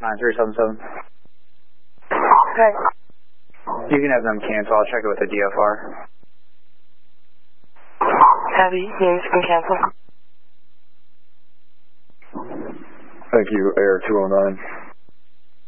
9377. Okay. You can have them cancel. I'll check it with the DFR. Heavy, names can cancel. Thank you, Air 209.